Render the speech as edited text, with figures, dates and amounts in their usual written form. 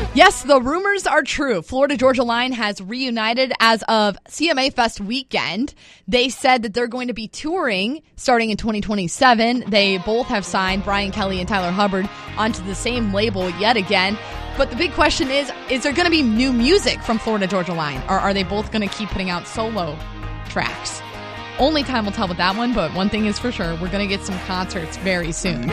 Yes, the rumors are true. Florida Georgia Line has reunited as of CMA Fest weekend. They said that they're going to be touring starting in 2027. They both have signed Brian Kelly and Tyler Hubbard onto the same label yet again. But the big question is there going to be new music from Florida Georgia Line? Or are they both going to keep putting out solo tracks? Only time will tell with that one, but one thing is for sure, we're going to get some concerts very soon.